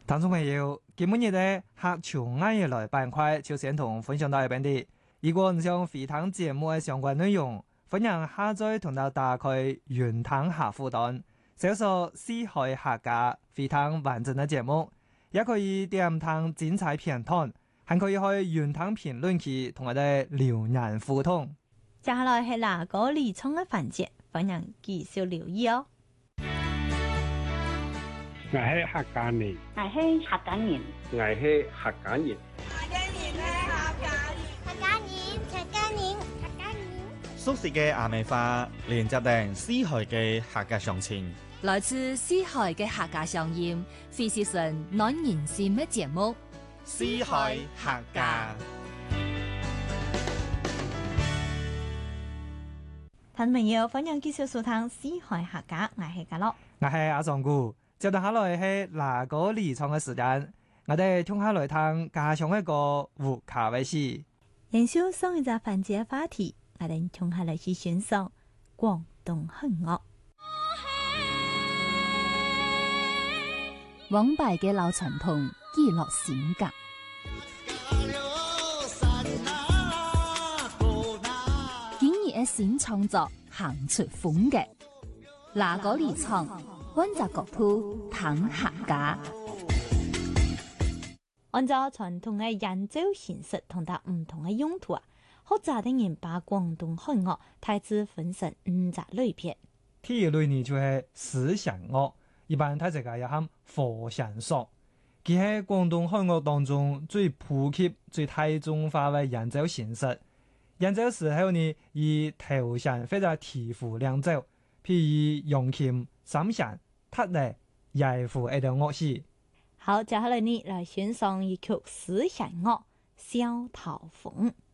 聽眾朋友，今日的客潮啱嘢來板塊就先同分享到一邊的。如果唔想回聽節目嘅相關內容，歡迎下載同到打開雲聽客戶端，搜索思海客家回聽完整嘅節目，也可以點聽精彩片段，還可以去雲聽評論區同我哋留言互動。 接下來係哪個理倉嘅環節，歡迎繼續留意哦。 我係客家人， 我係客家人， 我係客家人， 客家人， 熟悉嘅亞美花連接定思海嘅客家鄉情， 來自思海嘅客家鄉音，非是純暖人心嘅節目。 思海客家， 聽朋友歡迎繼續收聽思海客家，我係家樂， 我係阿壯姑。接下來係哪個理倉嘅時間，我哋聽下來聽家鄉一個胡卡威士。 延續上一集環節話題，我哋聽下來去欣賞廣東漢樂。 往敗嘅老傳統記錄性格，今日嘅新創作行出風格，哪個理倉？溫習國鋪談客家， 按照傳統嘅演奏形式同埋唔同嘅用途啊，學者的人把廣東漢樂大致分成五隻類別。 第一類呢就係思想樂，一般睇這個也喊和弦索，佢喺廣東漢樂當中最普及、最大眾化嘅演奏形式。演奏時候呢，以頭弦或者提符兩奏，譬如揚琴、三弦、塔呢、二胡一條樂器。 好，接下來呢來欣賞一曲思想樂《小桃鳳》。